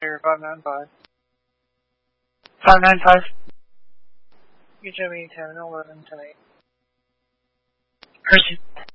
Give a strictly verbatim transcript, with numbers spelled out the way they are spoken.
Here, five nine five. five nine five. U J B ten eleven ten eight. Person.